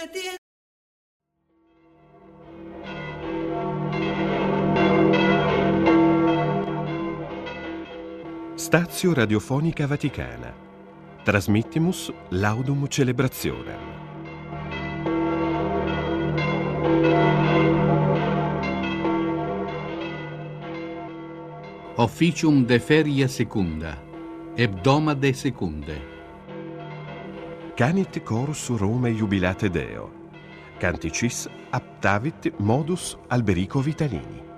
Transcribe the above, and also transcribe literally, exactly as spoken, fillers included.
Stazio Radiofonica Vaticana. Trasmittimus laudum celebrationem. Officium de feria secunda, hebdomade secunde. Canit cors Rome jubilate Deo. Canticis aptavit modus Alberico Vitalini.